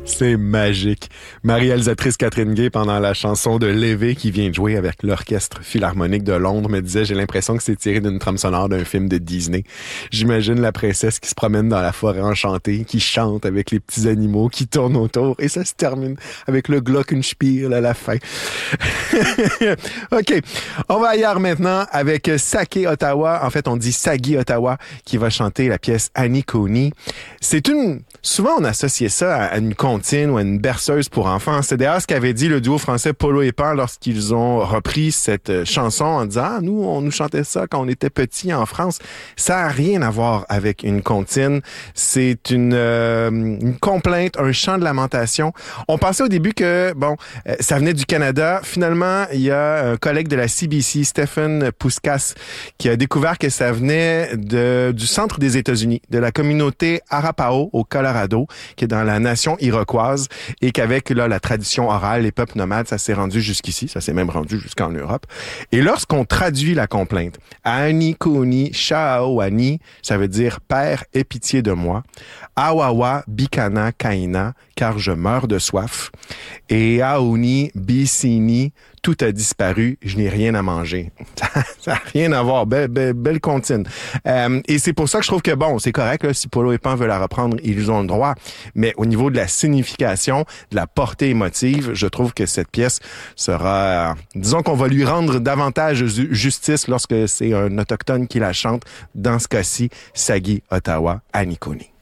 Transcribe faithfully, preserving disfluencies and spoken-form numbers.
C'est magique. Ma-réalisatrice Catherine Gay, pendant la chanson de Lévé qui vient de jouer avec l'Orchestre Philharmonique de Londres, me disait « J'ai l'impression que c'est tiré d'une trame sonore d'un film de Disney. » J'imagine la princesse qui se promène dans la forêt enchantée, qui chante avec les petits animaux qui tournent autour, et ça se termine avec le Glockenspiel à la fin. OK. On va ailleurs maintenant avec Sake Ottawa. En fait, on dit Sagi Ottawa qui va chanter la pièce Annie Cooney. C'est une... Souvent, on associait ça à une comptine ou à une berceuse pour enfants. C'est d'ailleurs ce qu'avait dit le duo français Polo et Pan lorsqu'ils ont repris cette chanson en disant « Ah, nous, on nous chantait ça quand on était petits en France. » Ça n'a rien à voir avec une comptine. C'est une, euh, une complainte, un chant de lamentation. On pensait au début que, bon, euh, ça venait du Canada. Finalement, il y a un collègue de la C B C, Stephen Puskas, qui a découvert que ça venait de, du centre des États-Unis, de la communauté Arapaho au Colorado, qui est dans la nation iroquoise, et qu'avec là la tradition orale, les peuples nomades, ça s'est rendu jusqu'ici, ça s'est même rendu jusqu'en Europe. Et lorsqu'on traduit la complainte, Annie Cooney Shaawani, ça veut dire Père, aie pitié de moi. Awawa Bikana Kaina, car je meurs de soif. Et Aoni Bisini, tout a disparu, je n'ai rien à manger. Ça n'a rien à voir, belle, belle, belle comptine. Euh, et c'est pour ça que je trouve que bon, c'est correct, là, si Polo et Pan veulent la reprendre, ils ont le droit. Mais au niveau de la signification, de la portée émotive, je trouve que cette pièce sera, euh, disons qu'on va lui rendre davantage justice lorsque c'est un autochtone qui la chante. Dans ce cas-ci, Sagi Ottawa, Annie Cooney.